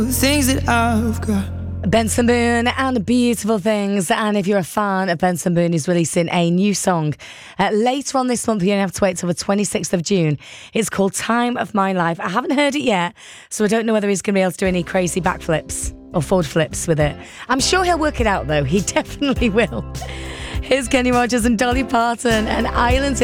things that I've got. Benson Boone and Beautiful Things. And if you're a fan of Benson Boone, he's releasing a new song later on this month. You don't have to wait till the 26th of June. It's called Time of My Life. I haven't heard it yet, so I don't know whether he's going to be able to do any crazy backflips or forward flips with it. I'm sure he'll work it out, though. He definitely will. Here's Kenny Rogers and Dolly Parton and Islands